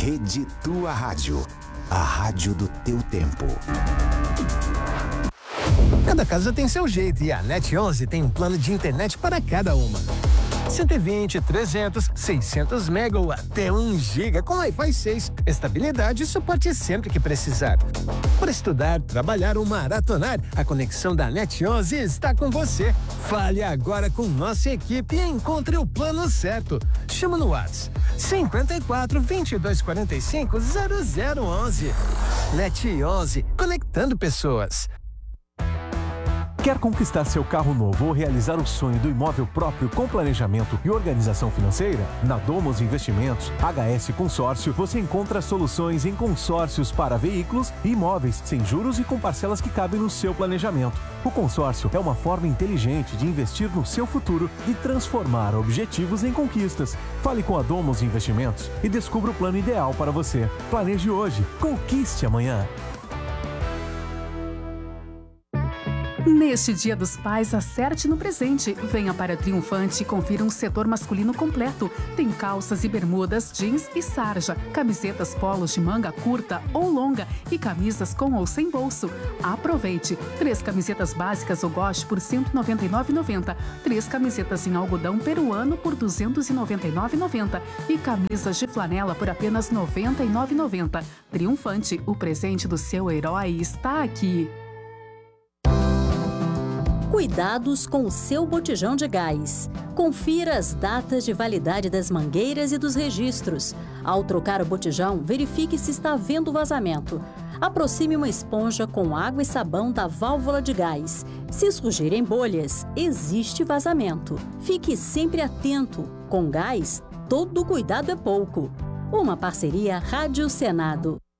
Rede Tua Rádio. A rádio do teu tempo. Cada casa tem seu jeito e a Net11 tem um plano de internet para cada uma. 120, 300, 600 mega ou até 1 giga com Wi-Fi 6. Estabilidade e suporte sempre que precisar. Para estudar, trabalhar ou maratonar, a conexão da Net11 está com você. Fale agora com nossa equipe e encontre o plano certo. Chama no WhatsApp 54 22 45 0011. Net11, conectando pessoas. Quer conquistar seu carro novo ou realizar o sonho do imóvel próprio com planejamento e organização financeira? Na Domos Investimentos, HS Consórcio, você encontra soluções em consórcios para veículos e imóveis, sem juros e com parcelas que cabem no seu planejamento. O consórcio é uma forma inteligente de investir no seu futuro e transformar objetivos em conquistas. Fale com a Domos Investimentos e descubra o plano ideal para você. Planeje hoje, conquiste amanhã. Neste Dia dos Pais, acerte no presente. Venha para Triunfante e confira um setor masculino completo. Tem calças e bermudas, jeans e sarja, camisetas polos de manga curta ou longa e camisas com ou sem bolso. Aproveite! 3 camisetas básicas ou goste por R$ 199,90. 3 camisetas em algodão peruano por R$ 299,90. E camisas de flanela por apenas R$ 99,90. Triunfante, o presente do seu herói está aqui. Cuidados com o seu botijão de gás. Confira as datas de validade das mangueiras e dos registros. Ao trocar o botijão, verifique se está havendo vazamento. Aproxime uma esponja com água e sabão da válvula de gás. Se surgirem bolhas, existe vazamento. Fique sempre atento. Com gás, todo cuidado é pouco. Uma parceria Rádio Senado.